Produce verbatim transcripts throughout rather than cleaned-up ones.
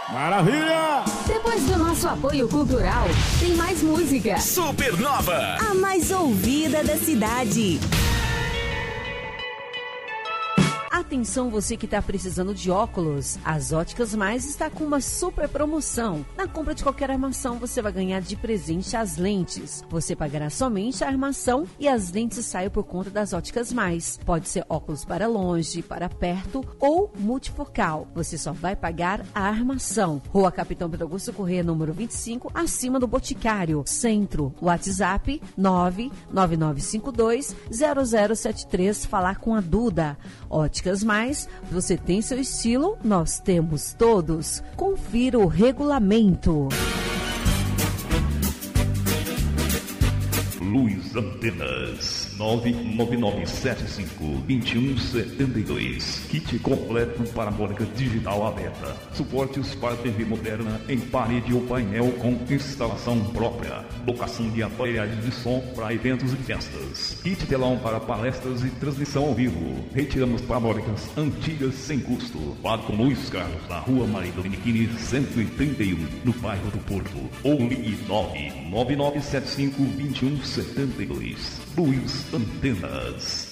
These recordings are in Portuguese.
Maravilha! Depois do nosso apoio cultural, tem mais música. Supernova, a mais ouvida da cidade. Atenção, você que está precisando de óculos, as Óticas Mais está com uma super promoção. Na compra de qualquer armação, você vai ganhar de presente as lentes. Você pagará somente a armação e as lentes saem por conta das Óticas Mais. Pode ser óculos para longe, para perto ou multifocal. Você só vai pagar a armação. Rua Capitão Pedro Augusto Corrêa, número vinte e cinco, acima do Boticário. Centro, WhatsApp nove nove nove cinco dois zero zero sete três. Falar com a Duda. Óticas Mais, você tem seu estilo, nós temos todos. Confira o regulamento. Luz Antenas nove nove nove sete cinco dois um sete dois. Kit completo parabólica digital aberta. Suportes para T V moderna em parede ou painel com instalação própria. Locação de aparelhagens de som para eventos e festas. Kit telão para palestras e transmissão ao vivo. Retiramos parabólicas antigas sem custo. Fale com Luiz Carlos na Rua Maria Dominiquini cento e trinta e um, no bairro do Porto. Ou ligue nove nove nove sete cinco dois um sete dois. Luz Antenas.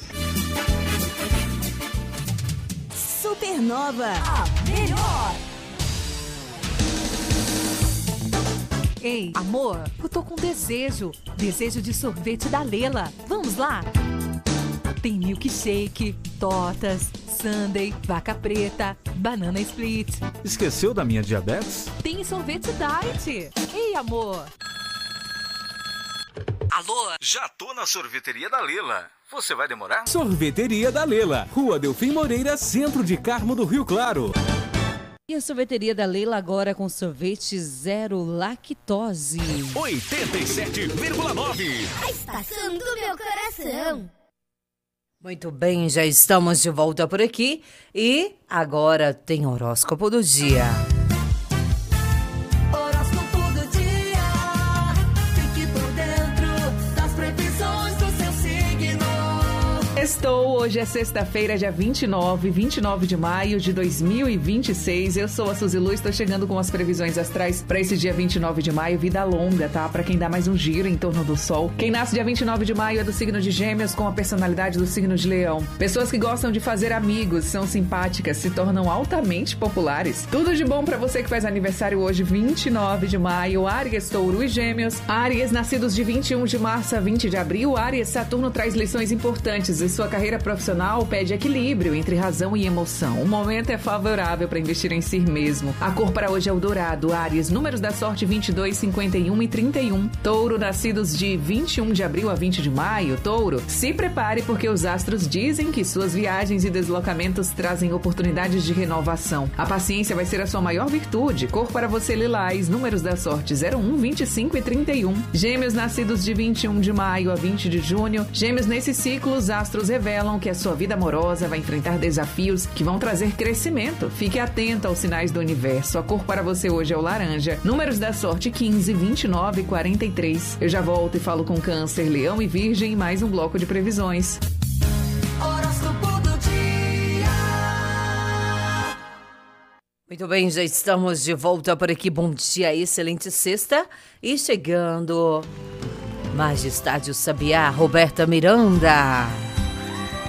Supernova, a melhor. Ei, amor, eu tô com desejo. Desejo de sorvete da Lela. Vamos lá? Tem milkshake, tortas, sundae, vaca preta, banana split. Esqueceu da minha diabetes? Tem sorvete diet. Ei, amor. alô? Já tô na sorveteria da Lela. Você vai demorar? Sorveteria da Lela, Rua Delfim Moreira, centro de Carmo do Rio Claro. E a sorveteria da Leila agora com sorvete zero lactose. oitenta e sete vírgula nove. A estação do meu coração. Muito bem, já estamos de volta por aqui e agora tem horóscopo do dia. horóscopo do dia. Fique por dentro das previsões do seu signo. Estou, hoje é sexta-feira, dia vinte e nove, vinte e nove de maio de dois mil e vinte e seis. Eu sou a Suzy Lu, estou chegando com as previsões astrais para esse dia vinte e nove de maio. Vida longa, tá? Para quem dá mais um giro em torno do sol. Quem nasce dia vinte e nove de maio é do signo de Gêmeos, com a personalidade do signo de Leão. Pessoas que gostam de fazer amigos, são simpáticas, se tornam altamente populares. Tudo de bom para você que faz aniversário hoje, vinte e nove de maio. Áries, Touro e Gêmeos. Áries, nascidos de vinte e um de março a vinte de abril. Áries, Saturno traz lições importantes e sua carreira profissional pede equilíbrio entre razão e emoção. O momento é favorável para investir em si mesmo. A cor para hoje é o dourado. Áries, números da sorte vinte e dois, cinquenta e um e trinta e um. Touro, nascidos de vinte e um de abril a vinte de maio. Touro, se prepare porque os astros dizem que suas viagens e deslocamentos trazem oportunidades de renovação. A paciência vai ser a sua maior virtude. Cor para você lilás, números da sorte zero um, vinte e cinco e trinta e um. Gêmeos, nascidos de vinte e um de maio a vinte de junho. Gêmeos, nesse ciclo, os astros revelam que a sua vida amorosa vai enfrentar desafios que vão trazer crescimento. Fique atento aos sinais do universo. A cor para você hoje é o laranja. Números da sorte quinze, vinte e nove e quarenta e três. Eu já volto e falo com Câncer, Leão e Virgem em mais um bloco de previsões. Horóscopo do dia. Muito bem, já estamos de volta por aqui. Bom dia, excelente sexta. E chegando, Majestade o Sabiá, Roberta Miranda.